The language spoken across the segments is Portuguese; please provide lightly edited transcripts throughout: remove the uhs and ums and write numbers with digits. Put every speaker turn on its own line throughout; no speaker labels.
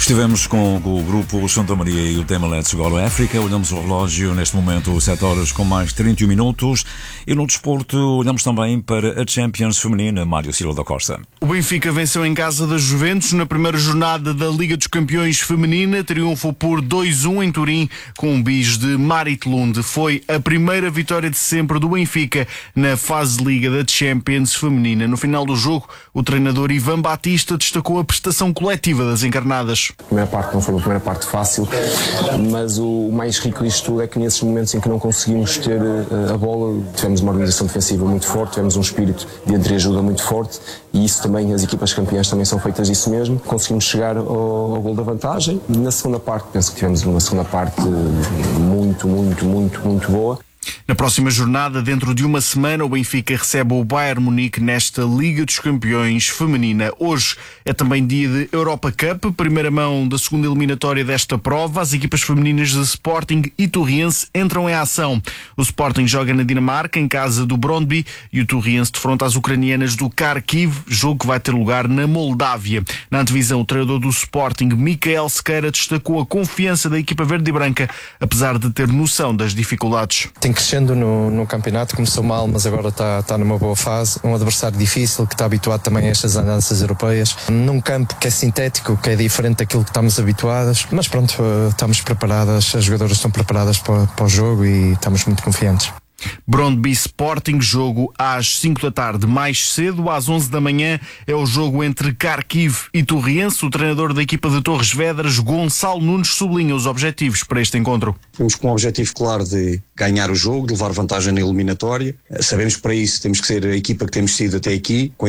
Estivemos com o grupo Santa Maria e o tema Let's Go Africa. Olhamos o relógio, neste momento 7 horas com mais 31 minutos. E no desporto olhamos também para a Champions feminina. Mário Silva da Costa.
O Benfica venceu em casa da Juventus na primeira jornada da Liga dos Campeões feminina. Triunfo por 2-1 em Turim com um bis de Marit Lund. Foi a primeira vitória de sempre do Benfica na fase de Liga da Champions feminina. No final do jogo, o treinador Ivan Batista destacou a prestação coletiva das encarnadas.
A primeira parte não foi uma primeira parte fácil, mas o mais rico disto tudo é que nesses momentos em que não conseguimos ter a bola, tivemos uma organização defensiva muito forte, tivemos um espírito de entreajuda muito forte e isso também, as equipas campeãs também são feitas disso mesmo. Conseguimos chegar ao gol da vantagem. Na segunda parte, penso que tivemos uma segunda parte muito boa.
Na próxima jornada, dentro de uma semana, o Benfica recebe o Bayern Munique nesta Liga dos Campeões feminina. Hoje é também dia de Europa Cup, primeira mão da segunda eliminatória desta prova. As equipas femininas de Sporting e Torriense entram em ação. O Sporting joga na Dinamarca, em casa do Brøndby, e o Torriense defronta as ucranianas do Kharkiv, jogo que vai ter lugar na Moldávia. Na antevisão, o treinador do Sporting, Michael Sequeira, destacou a confiança da equipa verde e branca, apesar de ter noção das dificuldades.
Tem crescendo no campeonato, começou mal, mas agora está numa boa fase. Um adversário difícil, que está habituado também a estas andanças europeias, num campo que é sintético, que é diferente daquilo que estamos habituados, mas pronto, estamos preparadas, as jogadoras estão preparadas para o jogo e estamos muito confiantes.
Brøndby Sporting, jogo às 5 da tarde. Mais cedo, às 11 da manhã, é o jogo entre Kharkiv e Torriense. O treinador da equipa de Torres Vedras, Gonçalo Nunes, sublinha os objetivos para este encontro.
Temos com um objetivo claro de ganhar o jogo, de levar vantagem na eliminatória. Sabemos que para isso temos que ser a equipa que temos sido até aqui, com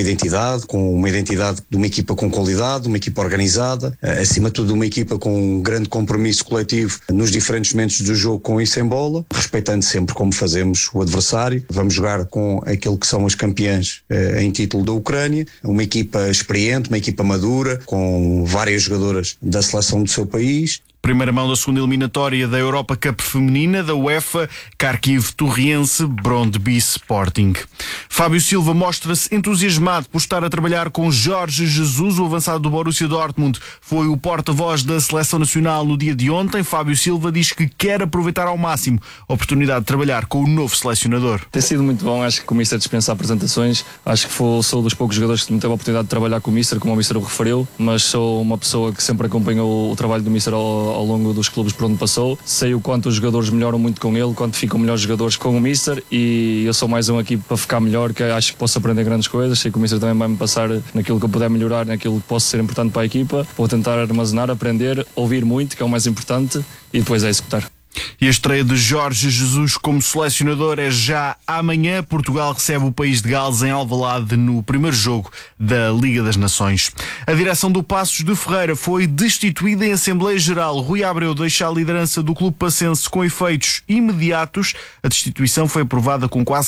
uma identidade de uma equipa com qualidade, uma equipa organizada, acima de tudo uma equipa com um grande compromisso coletivo nos diferentes momentos do jogo com e sem bola, respeitando sempre como fazemos o adversário. Vamos jogar com aquilo que são as campeãs em título da Ucrânia, uma equipa experiente, uma equipa madura, com várias jogadoras da seleção do seu país.
Primeira mão da segunda eliminatória da Europa Cup feminina da UEFA, Kharkiv Torriense, Brøndby Sporting. Fábio Silva mostra-se entusiasmado por estar a trabalhar com Jorge Jesus, o avançado do Borussia Dortmund. Foi o porta-voz da seleção nacional no dia de ontem. Fábio Silva diz que quer aproveitar ao máximo a oportunidade de trabalhar com o novo selecionador.
Tem sido muito bom, acho que o Mister dispensa apresentações. Acho que sou dos poucos jogadores que me teve a oportunidade de trabalhar com o Mister, como o Mister o referiu, mas sou uma pessoa que sempre acompanhou o trabalho do Mister ao longo dos clubes por onde passou. Sei o quanto os jogadores melhoram muito com ele, quanto ficam melhores jogadores com o Mister, e eu sou mais um aqui para ficar melhor, que acho que posso aprender grandes coisas. Sei que o Mister também vai me passar naquilo que eu puder melhorar, naquilo que possa ser importante para a equipa. Vou tentar armazenar, aprender, ouvir muito, que é o mais importante, e depois é executar.
E a estreia de Jorge Jesus como selecionador é já amanhã. Portugal recebe o país de Gales em Alvalade no primeiro jogo da Liga das Nações. A direção do Passos de Ferreira foi destituída em Assembleia Geral. Rui Abreu deixa a liderança do clube passense com efeitos imediatos. A destituição foi aprovada com quase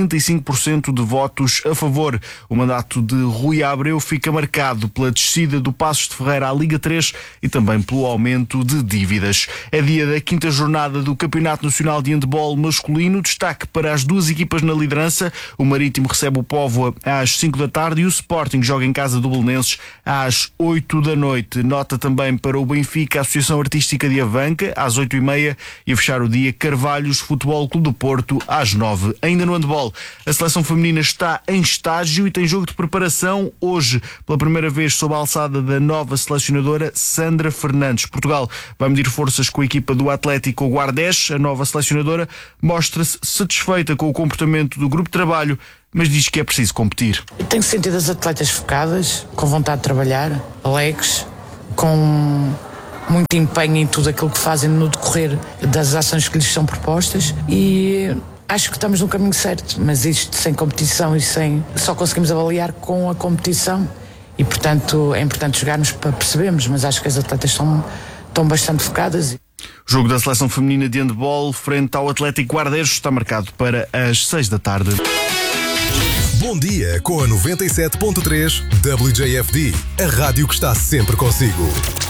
75% de votos a favor. O mandato de Rui Abreu fica marcado pela descida do Passos de Ferreira à Liga 3 e também pelo aumento de dívidas. É dia da quinta jornada do Campeonato Nacional de Handebol masculino. Destaque para as duas equipas na liderança. O Marítimo recebe o Póvoa às 5 da tarde e o Sporting joga em casa do Belenenses às 8 da noite. Nota também para o Benfica, a Associação Artística de Avanca, às 8h30, e a fechar o dia Carvalhos Futebol Clube do Porto às 9. Ainda no handebol, a seleção feminina está em estágio e tem jogo de preparação hoje, pela primeira vez sob a alçada da nova selecionadora Sandra Fernandes. Portugal vai medir forças com a equipa do Atlético Guardés. A nova selecionadora mostra-se satisfeita com o comportamento do grupo de trabalho, mas diz que é preciso competir.
Tenho sentido as atletas focadas, com vontade de trabalhar, alegres, com muito empenho em tudo aquilo que fazem no decorrer das ações que lhes são propostas, e acho que estamos no caminho certo, mas isto sem competição e só conseguimos avaliar com a competição, e portanto é importante jogarmos para percebermos, mas acho que as atletas estão bastante focadas.
O jogo da seleção feminina de handebol frente ao Atlético Guardés está marcado para as 6 da tarde.
Bom dia com a 97.3 WJFD, a rádio que está sempre consigo.